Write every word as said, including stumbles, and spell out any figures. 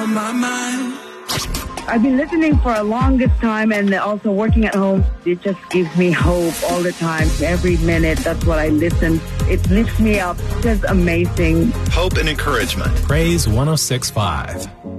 on my mind. I've been listening for a longest time and also working at home. It just gives me hope all the time. Every minute, that's what I listen. It lifts me up. It's just amazing. Hope and encouragement. Praise one oh six point five.